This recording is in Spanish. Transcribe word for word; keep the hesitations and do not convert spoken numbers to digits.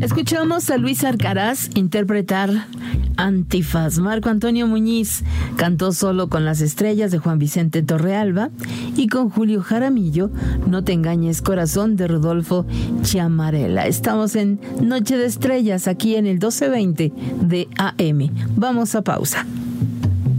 Escuchamos a Luis Alcaraz interpretar Antifaz. Marco Antonio Muñiz cantó Solo con las estrellas de Juan Vicente Torrealba, y con Julio Jaramillo, No te engañes corazón de Rodolfo Chiamarella. Estamos en Noche de Estrellas aquí en el doce veinte de A M. Vamos a pausa.